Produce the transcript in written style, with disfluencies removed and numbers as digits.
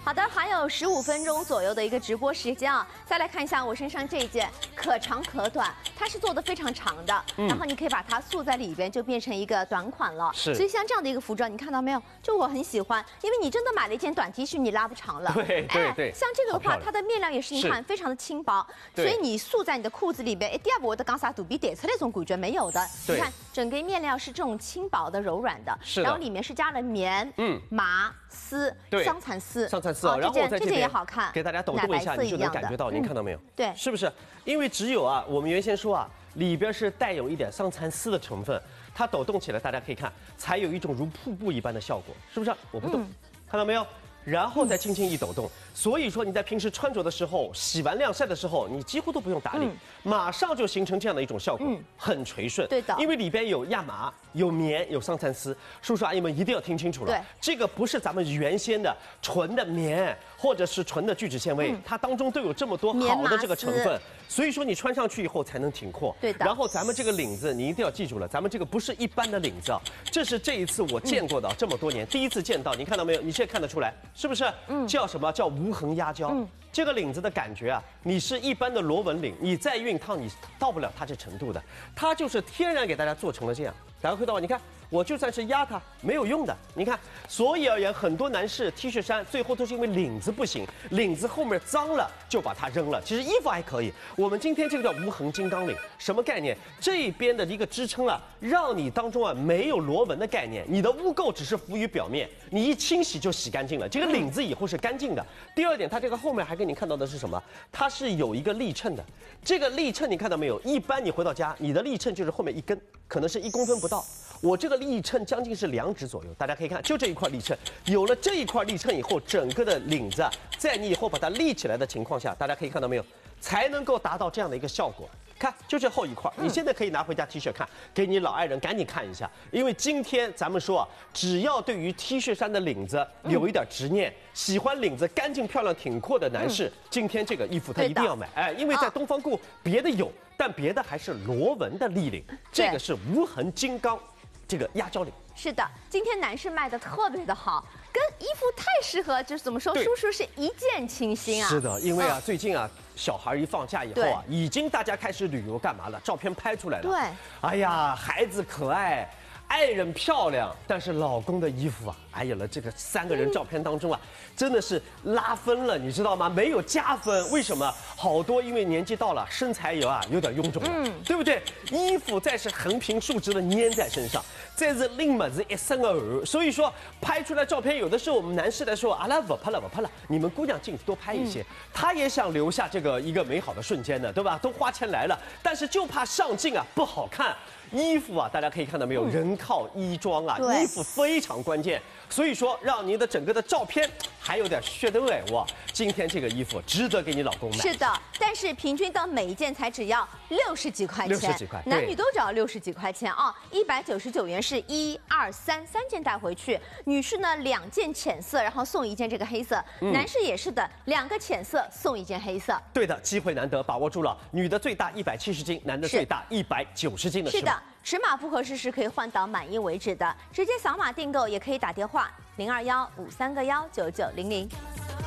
好的，还有15分钟左右的一个直播时间啊，再来看一下我身上这一件，可长可短，它是做的非常长的，然后你可以把它束在里边，就变成一个短款了。 是， 所以像这样的一个服装，你看到没有？就我很喜欢，因为你真的买了一件短 T 恤，你拉不长了。 对。 像这个的话，它的面料也是你看非常的轻薄，所以你束在你的裤子里边，第二步我的钢纱肚皮叠出来那种感觉没有的。你看整个面料是这种轻薄的、柔软的，然后里面是加了棉、麻、丝、桑蚕丝。 桑蚕丝啊，然后这件也好看， 给大家抖动一下，你就能感觉到，您看到没有？ 对， 是不是？因为只有啊，我们原先说啊，里边是带有一点桑蚕丝的成分，它抖动起来，大家可以看，才有一种如瀑布一般的效果，是不是？我不动，看到没有？然后再轻轻一抖动，所以说你在平时穿着的时候，洗完晾晒的时候，你几乎都不用打理，马上就形成这样的一种效果，很垂顺。 对的， 因为里边有亚麻、有棉、有桑蚕丝，叔叔阿姨们一定要听清楚了。 对， 这个不是咱们原先的纯的棉，或者是纯的聚酯纤维，它当中都有这么多好的这个成分，所以说你穿上去以后才能挺阔。 对的。 然后咱们这个领子，你一定要记住了，咱们这个不是一般的领子啊，这是这一次我见过的这么多年第一次见到，你看到没有？你现在看得出来。是不是？叫什么叫无痕压胶？这个领子的感觉啊，你是一般的螺纹领，你再熨烫，你到不了它这程度的。它就是天然给大家做成了这样。大家看到，你看，我就算是压它，没有用的。你看，所以而言，很多男士 T 恤衫最后都是因为领子不行，领子后面脏了就把它扔了。其实衣服还可以。我们今天这个叫无痕金刚领，什么概念？这边的一个支撑啊，让你当中啊没有螺纹的概念，你的污垢只是浮于表面，你一清洗就洗干净了。这个领子以后是干净的。第二点，它这个后面还给你看到的是什么？它是有一个立衬的。这个立衬你看到没有？一般你回到家，你的立衬就是后面一根，可能是1公分不到。我这个立衬将近是2指左右，大家可以看，就这一块立衬。有了这一块立衬以后，整个的领子啊，在你以后把它立起来的情况下，大家可以看到没有，才能够达到这样的一个效果。看，就这厚一块，你现在可以拿回家 T 恤看，给你老爱人赶紧看一下，因为今天咱们说啊，只要对于 T 恤衫的领子有一点执念，喜欢领子干净漂亮挺阔的男士，今天这个衣服他一定要买，哎，因为在东方顾别的有，但别的还是螺纹的立领，这个是无痕金刚。这个压胶领是的，今天男士卖的特别的好，跟衣服太适合，就是怎么说，叔叔是一见倾心啊。 是的，因为啊，最近啊，小孩一放假以后啊，已经大家开始旅游干嘛了？照片拍出来了。 对， 哎呀，孩子可爱。爱人漂亮，但是老公的衣服啊，哎呀了，这个3个人照片当中啊，真的是拉分了，你知道吗？没有加分，为什么？好多因为年纪到了，身材有点臃肿了，对不对？衣服再是横平竖直的粘在身上，再是拎么子一身的耳，所以说拍出来照片，有的时候我们男士来说，阿拉不拍了，你们姑娘镜子多拍一些，他也想留下这个一个美好的瞬间的，对吧？都花钱来了，但是就怕上镜啊不好看。衣服啊，大家可以看到没有？人靠衣装啊，衣服非常关键。所以说，让您的整个的照片还有点噱头哎，哇！今天这个衣服值得给你老公买。 是的，但是平均的每一件才只要60几块钱 ，60几块， 男女都只要60几块钱啊！199元是1、2、3件带回去。女士呢2件浅色，然后送1件这个黑色。男士也是的，2个浅色送1件黑色。 对的，机会难得，把握住了。女的最大170斤，男的最大190斤的尺码。 是的。尺码不合适是可以换到满意为止的，直接扫码订购也可以打电话0215319900。